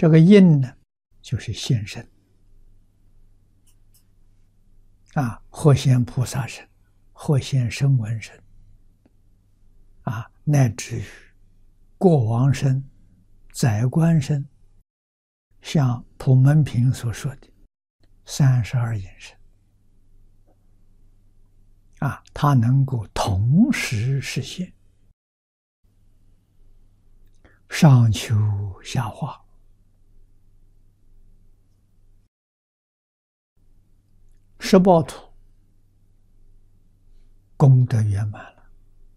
这个应呢，就是现身或现菩萨身，或现声闻身乃至于过往身、宰官身，像普门品所说的32应身它能够同时实现，上求下化，十报土功德圆满了，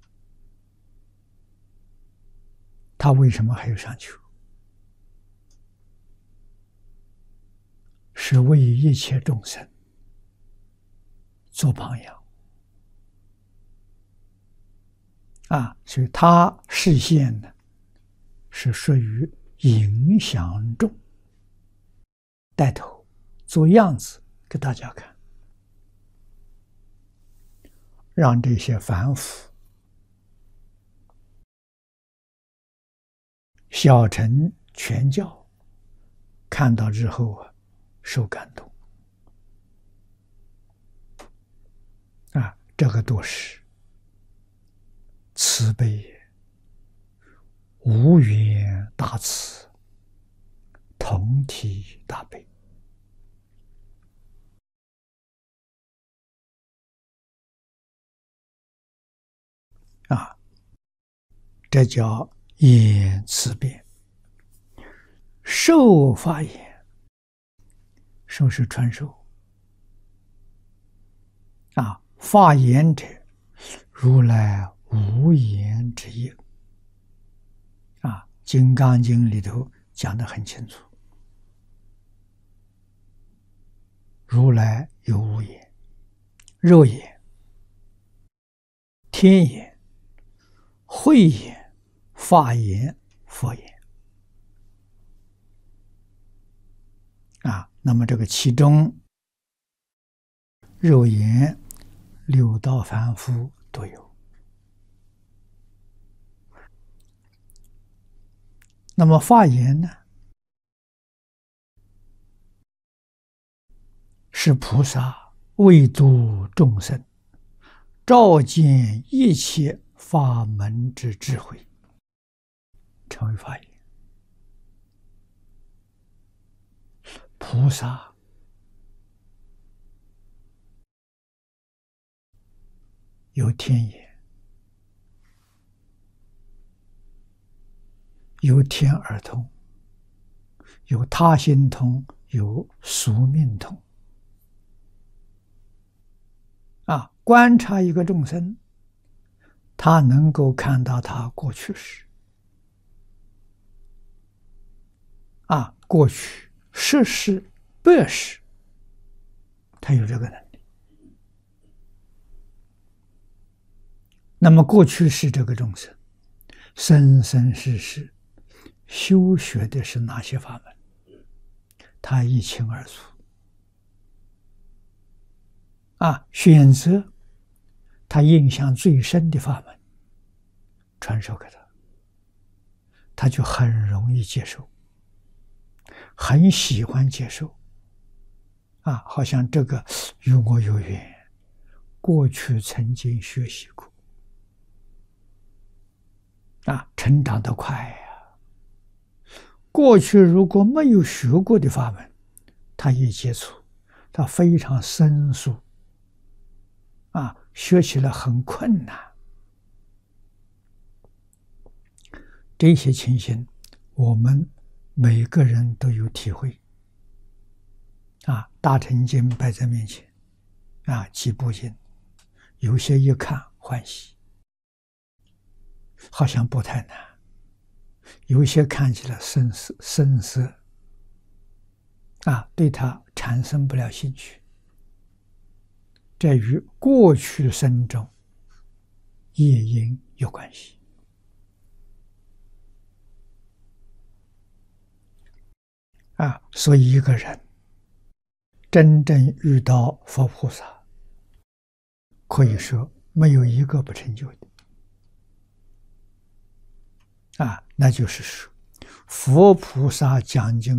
他为什么还有上求？是为一切众生做榜样所以他示现呢，是属于影响众，带头做样子给大家看，让这些凡夫小乘全教看到之后受感动这个都是慈悲也，无缘大慈，同体大悲这叫言辞辩。授法言，授是传授法言者，如来无言之应金刚经里头讲得很清楚，如来有无言、肉眼、天眼、慧眼、法眼、佛眼那么这个其中肉眼六道凡夫都有，那么法眼呢，是菩萨为度众生，照见一切法门之智慧，成为法眼。菩萨有天眼，有天耳通，有他心通，有宿命通观察一个众生，他能够看到他过去时过去十世百世，他有这个能力。那么过去世这个众生生生世世修学的是哪些法门，他一清二楚选择他印象最深的法门传授给他，他就很容易接受，很喜欢接受好像这个与我有缘，过去曾经学习过成长得快过去如果没有学过的法门，他一接触，他非常生疏学起来很困难。这些情形我们每个人都有体会大乘经摆在面前几部经，有些一看欢喜，好像不太难，有些看起来深涩对他产生不了兴趣，这与过去生中业因有关系所以一个人真正遇到佛菩萨，可以说没有一个不成就的那就是说佛菩萨讲经